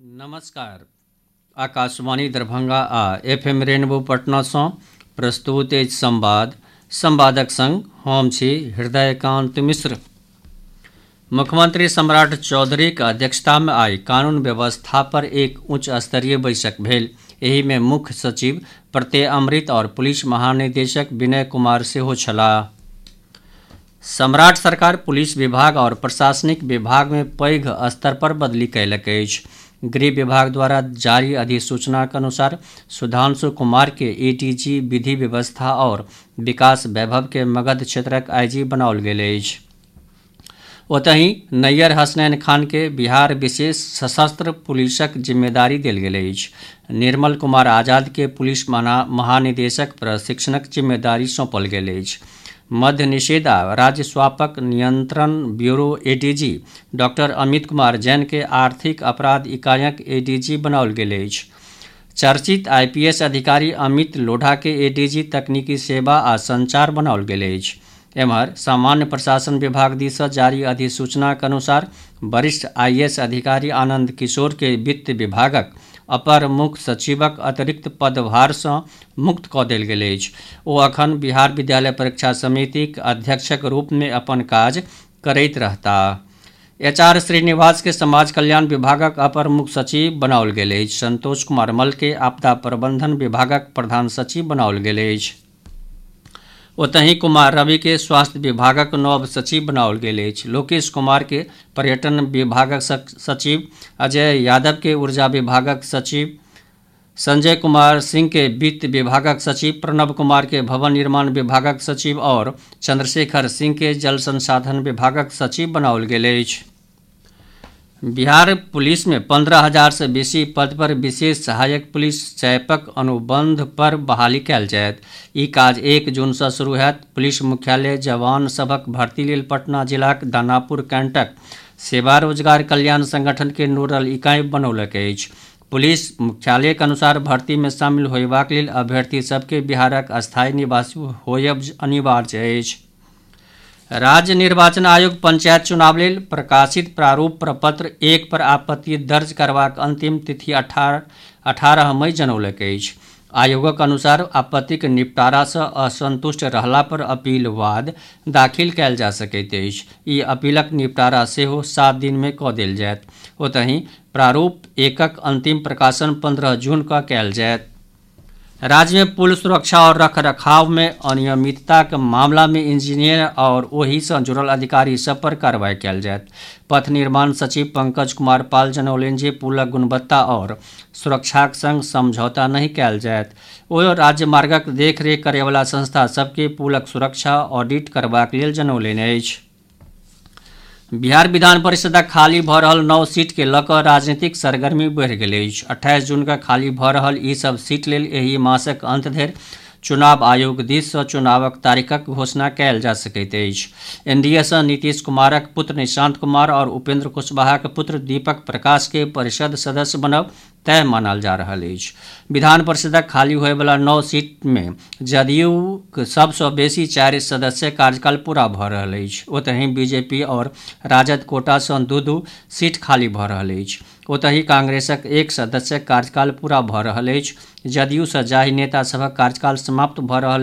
नमस्कार। आकाशवाणी दरभंगा आ FM rainbow Patna सँ प्रस्तुत अछि संवादक संग हम छी हृदयकांत मिश्र। मुख्यमंत्री सम्राट चौधरीक अध्यक्षतामे आइ कानून व्यवस्था पर एक उच्च स्तरीय बैसक भेल। एहि मे मुख्य सचिव प्रत्यय अमृत और पुलिस महानिदेशक विनय कुमार सेहो छलाह। सम्राट सरकार पुलिस विभाग और प्रशासनिक विभाग में पैघ स्तर पर बदली कयलक अछि। गृह विभाग द्वारा जारी अधिसूचनाक अनुसार सुधांशु कुमार के ADG विधि व्यवस्था और विकास वैभव के मगध क्षेत्रक IG बनाओल गेल अछि। ओतहि नैयर हसनैन खान के बिहार विशेष सशस्त्र पुलिसक जिम्मेदारी देल गेल अछि। निर्मल कुमार आजाद के पुलिस महानिदेशक प्रशिक्षणक जिम्मेदारी सौंपल गेल अछि। मद्य निषेध आ राज्य स्वापक नियंत्रण bureau ADG doctor Amit Kumar Jain के आर्थिक अपराध इकाईक ADG बनाओल गेल अछि। चर्चित IPS अधिकारी अमित लोढ़ा के ADG तकनीकी सेवा आ संचार बनाओल गेल अछि। एम्हर सामान्य प्रशासन विभाग दिस जारी अधिसूचनाक अनुसार वरिष्ठ IAS अधिकारी आनंद किशोर के वित्त विभागक अपर मुख्य सचिवक अतिरिक्त पदभार सँ मुक्त कऽ देल गेल अछि। ओ अखन बिहार विद्यालय परीक्षा समितिक अध्यक्षक रूप में अपन काज करैत रहताह। HR श्रीनिवास के समाज कल्याण विभागक अपर मुख्य सचिव बनाओल गेल अछि। संतोष कुमार मल के आपदा प्रबंधन विभागक प्रधान सचिव बनाओल गेल अछि। ओतहि कुमार रवि के स्वास्थ्य विभागक नव सचिव बनाओल गेल अछि। लोकेश कुमार के पर्यटन विभागक सचिव, अजय यादव के ऊर्जा विभागक सचिव, संजय कुमार सिंह के वित्त विभागक सचिव, प्रणव कुमार के भवन निर्माण विभागक सचिव और चंद्रशेखर सिंह के जल संसाधन विभागक सचिव बनाओल गेल अछि। बिहार पुलिस में 15,000 से बेसी पद पर विशेष सहायक पुलिस चयपक अनुबंध पर बहाली कयल जायत। ई काज 1 जून सँ शुरू होयत। पुलिस मुख्यालय जवान सभक भर्ती लेल पटना जिलाक दानापुर कैंटक सेवा रोजगार कल्याण संगठन के नोडल इकाई बनौलक अछि। पुलिस मुख्यालयक अनुसार भर्ती में शामिल होयबाक लेल अभ्यर्थी सबके बिहारक अस्थायी निवासी होयब अनिवार्य अछि। राज्य निर्वाचन आयोग पंचायत चुनाव लेल प्रकाशित प्रारूप प्रपत्र 1 पर आपत्ति दर्ज करबाक अंतिम तिथि 18 मई जनौलक अछि। आयोगक अनुसार आपत्तिक निपटारा सँ असंतुष्ट रहला पर अपील वाद दाखिल कयल जा सकैत अछि। ई अपीलक निपटारा सेहो 7 दिन में कऽ देल जायत। ओतहि प्रारूप 1क अंतिम प्रकाशन 15 जून क कयल जायत। राज्य में पुल सुरक्षा और रखरखाव में अनियमितता के मामला में इंजीनियर और ओहि सँ जुड़ल अधिकारी सब पर कार्रवाई कयल जायत। पथ निर्माण सचिव पंकज कुमार पाल जनौलनि जे पुलक गुणवत्ता और सुरक्षाक संग समझौता नहीं कयल जायत। ओ राज्य मार्गक देखरेख करयवला संस्था सबके पुलक सुरक्षा ऑडिट करबाक लेल जनौलनि अछि। बिहार विधान परिषदक खाली भऽ रहल 9 सीट के लऽ कऽ राजनीतिक सरगर्मी बढ़ि गेल अछि। 28 जून के खाली भऽ रहल ई सब सीट लेल एहि मासक अंत धरि चुनाव आयोग दिस सँ चुनावक तारीखक घोषणा कयल जा सकैत अछि। NDA सँ नीतीश कुमारक पुत्र निशांत कुमार और उपेंद्र कुशवाहाक पुत्र दीपक प्रकाश के परिषद सदस्य बनब तय मानल जा रहल अछि। विधान परिषदक खाली होयवला 9 सीट में जदयूक सबसँ बेसी 4 सदस्य कार्यकाल पूरा भऽ रहल अछि। ओतहि BJP और राजद कोटा सँ 2-2 सीट खाली भऽ रहल अछि। ओतहि कांग्रेसक 1 सदस्यक कार्यकाल पूरा भऽ रहल अछि। जदयू सँ जाहि नेता सभक कार्यकाल समाप्त भऽ रहल